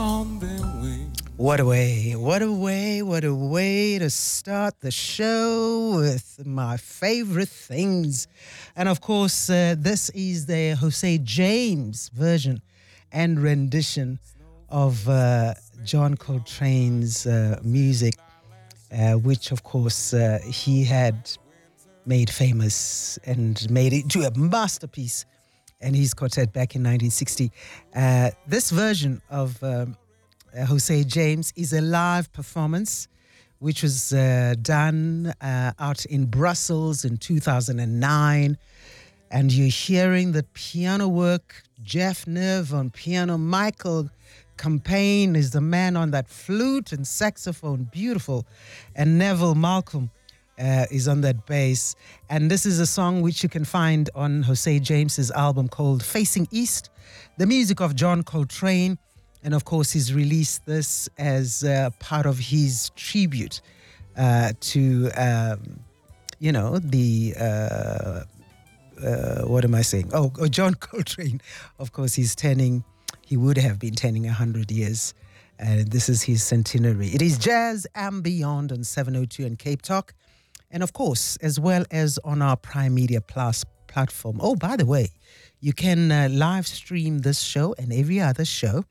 on their way. What a way, what a way, what a way to start the show with my favorite things. And of course, this is the Jose James version and rendition of John Coltrane's music, which of course he had made famous and made it to a masterpiece and his quartet back in 1960. This version of Jose James is a live performance which was done out in Brussels in 2009. And you're hearing the piano work, Jeff Nerve on piano, Michael Campaign is the man on that flute and saxophone, beautiful. And Neville Malcolm is on that bass. And this is a song which you can find on Jose James's album called Facing East, the music of John Coltrane. And of course, he's released this as part of his tribute to, what am I saying? Oh, John Coltrane. Of course, he would have been turning 100 years. And this is his centenary. It is Jazz and Beyond on 702 and Cape Talk. And of course, as well as on our Prime Media Plus platform. Oh, by the way, you can live stream this show and every other show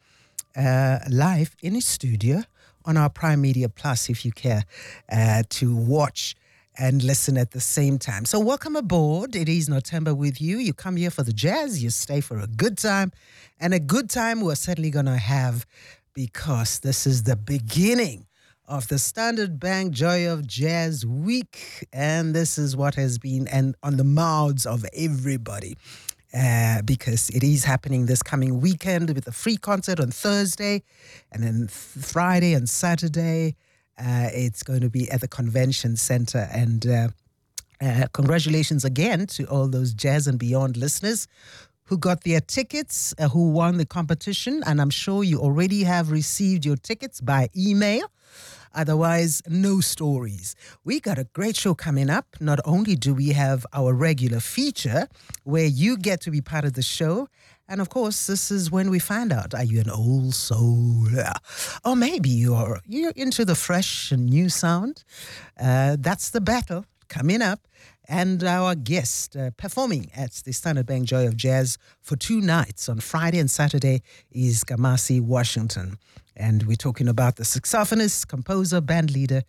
live in a studio on our Prime Media Plus if you care to watch and listen at the same time. So welcome aboard. It is Notemba with you. You come here for the jazz, you stay for a good time, and a good time we're certainly going to have because this is the beginning of the Standard Bank Joy of Jazz Week, and this is what has been and on the mouths of everybody. Because it is happening this coming weekend with a free concert on Thursday, and then Friday and Saturday it's going to be at the Convention Center. And congratulations again to all those Jazz and Beyond listeners who got their tickets, who won the competition, and I'm sure you already have received your tickets by email. Otherwise, no stories. We got a great show coming up. Not only do we have our regular feature where you get to be part of the show, and of course, this is when we find out, are you an old soul? Or maybe you're into the fresh and new sound. That's the battle coming up. And our guest performing at the Standard Bank Joy of Jazz for 2 nights on Friday and Saturday is Kamasi Washington. And we're talking about the saxophonist, composer, band leader,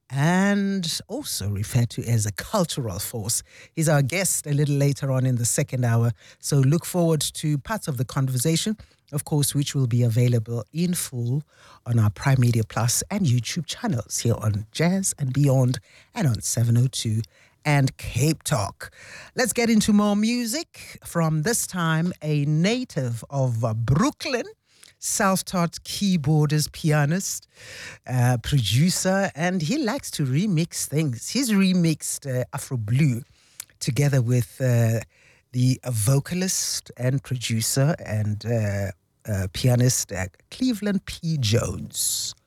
and also referred to as a cultural force. He's our guest a little later on in the second hour. So look forward to parts of the conversation, of course, which will be available in full on our Prime Media Plus and YouTube channels here on Jazz and Beyond and on 702 and Cape Talk. Let's get into more music from this time a native of Brooklyn, self-taught keyboardist, pianist, producer, and he likes to remix things. He's remixed Afro Blue together with the vocalist and producer and pianist Cleveland P. Jones.